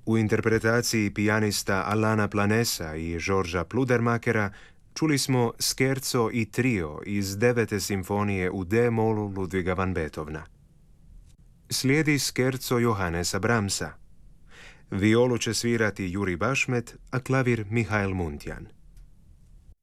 U interpretaciji pijanista Alana Planesa i Georgea Pludermakera čuli smo skerco i trio iz 9. simfonije u D-molu Ludviga van Beethovna. Slijedi skerco Johannesa Brahmsa. Violu će svirati Juri Bašmet, a klavir Mihael Muntjan.